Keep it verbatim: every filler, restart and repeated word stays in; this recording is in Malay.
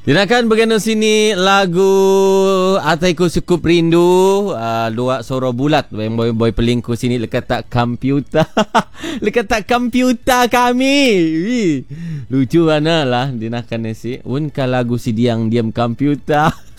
Dinakan berkena sini lagu Ataiku Sukup Rindu, uh, dua suara bulat yang boy-boy pelingku sini lekat tak komputer. Lekat tak komputer kami. Lucu mana lah dinakan si. Un ka lagu si diang diam komputer.